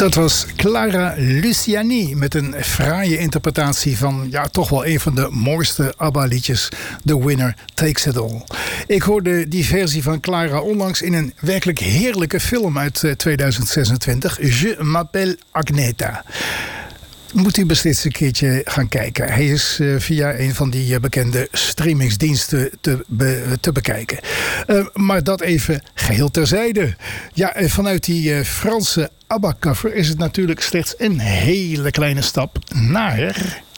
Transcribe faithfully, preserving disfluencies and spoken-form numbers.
Dat was Clara Luciani met een fraaie interpretatie van ja, toch wel een van de mooiste ABBA-liedjes, The Winner Takes It All. Ik hoorde die versie van Clara onlangs in een werkelijk heerlijke film uit tweeduizend zesentwintig, Je m'appelle Agneta. Moet u beslist een keertje gaan kijken. Hij is uh, via een van die uh, bekende streamingsdiensten te, be, te bekijken. Uh, maar dat even geheel terzijde. Ja, vanuit die uh, Franse ABBA-cover is het natuurlijk slechts een hele kleine stap naar